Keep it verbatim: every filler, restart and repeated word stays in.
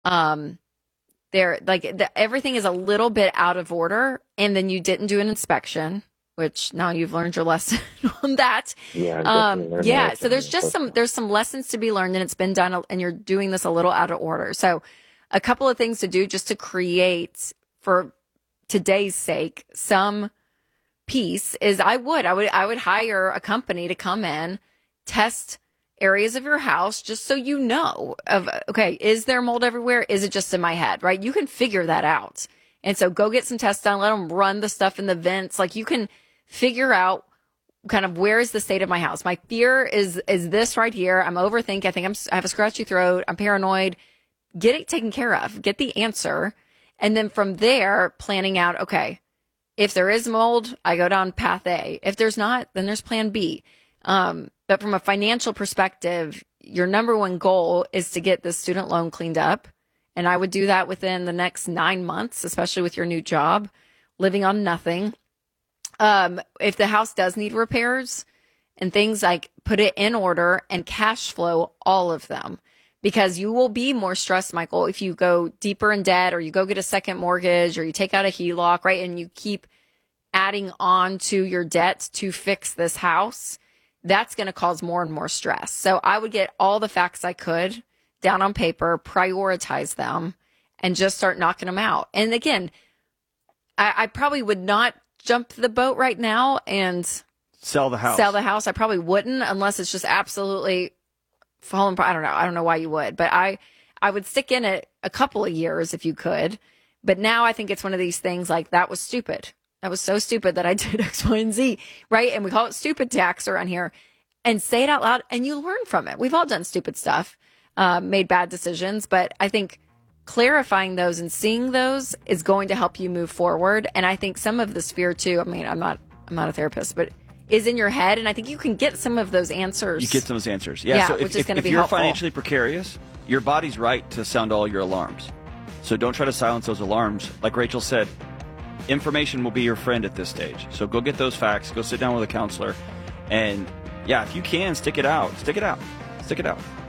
Um, there, like the, everything is a little bit out of order, and then you didn't do an inspection, which now you've learned your lesson on that. Yeah, Um, yeah. So there's just some, there's some lessons to be learned, and it's been done, and you're doing this a little out of order. So a couple of things to do just to create, for today's sake, some peace is I would, I would, I would hire a company to come in, test areas of your house, just so you know of, okay, is there mold everywhere? Is it just in my head, right? You can figure that out. And so go get some tests done, let them run the stuff in the vents. Like you can figure out kind of where is the state of my house. My fear is, is this right here. I'm overthinking. I think I'm, I have a scratchy throat. I'm paranoid. Get it taken care of, get the answer. And then from there, planning out, okay, if there is mold, I go down path A. If there's not, then there's plan B. Um, but from a financial perspective, your number one goal is to get this student loan cleaned up. And I would do that within the next nine months, especially with your new job, living on nothing. Um, if the house does need repairs and things, like put it in order and cash flow all of them. Because you will be more stressed, Michael, if you go deeper in debt or you go get a second mortgage or you take out a H E L O C, right? And you keep adding on to your debts to fix this house. That's going to cause more and more stress. So I would get all the facts I could down on paper, prioritize them, and just start knocking them out. And again, I, I probably would not jump the boat right now and sell the house. Sell the house. I probably wouldn't unless it's just absolutely fallen. I don't know. I don't know why you would, but I, I would stick in it a couple of years if you could. But now I think it's one of these things like that was stupid. That was so stupid that I did X, Y, and Z, right? And we call it stupid tax around here, and say it out loud and you learn from it. We've all done stupid stuff, uh, made bad decisions, but I think clarifying those and seeing those is going to help you move forward. And I think some of this fear too, I mean, I'm not, I'm not a therapist, but is in your head, and I think you can get some of those answers. You get some of those answers. Yeah, yeah so which if, is going to if be you're helpful. Financially precarious, your body's right to sound all your alarms. So don't try to silence those alarms. Like Rachel said, information will be your friend at this stage. So go get those facts, go sit down with a counselor, and yeah, if you can, stick it out. Stick it out. Stick it out.